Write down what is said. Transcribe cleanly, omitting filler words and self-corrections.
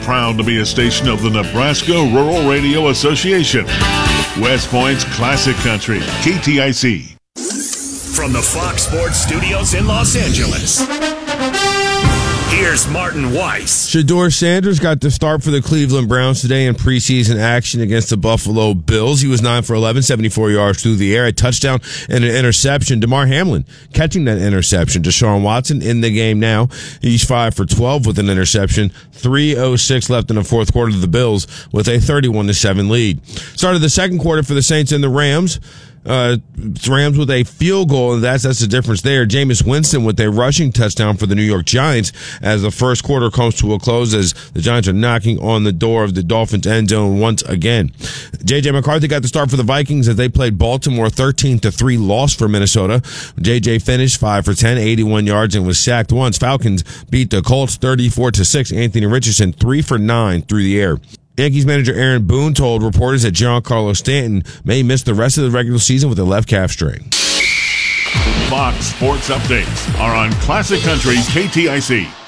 proud to be a station of the Nebraska Rural Radio Association. West Point's Classic Country, KTIC. From the Fox Sports Studios in Los Angeles, here's Martin Weiss. Shedeur Sanders got the start for the Cleveland Browns today in preseason action against the Buffalo Bills. He was 9 for 11, 74 yards through the air, a touchdown and an interception. DeMar Hamlin catching that interception. Deshaun Watson in the game now. He's 5 for 12 with an interception. 3:06 left in the fourth quarter of the Bills with a 31-7 lead. Started the second quarter for the Saints and the Rams. Rams with a field goal, and that's the difference there. Jameis Winston with a rushing touchdown for the New York Giants as the first quarter comes to a close as the Giants are knocking on the door of the Dolphins' end zone once again. J.J. McCarthy got the start for the Vikings as they played Baltimore 13-3 loss for Minnesota. J.J. finished 5 for 10, 81 yards, and was sacked once. Falcons beat the Colts 34-6. Anthony Richardson 3 for 9 through the air. Yankees manager Aaron Boone told reporters that Giancarlo Stanton may miss the rest of the regular season with a left calf strain. Fox Sports Updates are on Classic Country KTIC.